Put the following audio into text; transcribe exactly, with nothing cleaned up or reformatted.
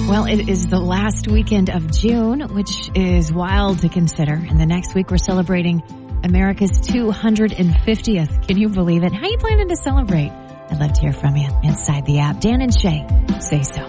Well, it is the last weekend of June, which is wild to consider. And the next week we're celebrating America's two hundred fiftieth. Can you believe it? How are you planning to celebrate? I'd love to hear from you inside the app. Dan and Shay, say so.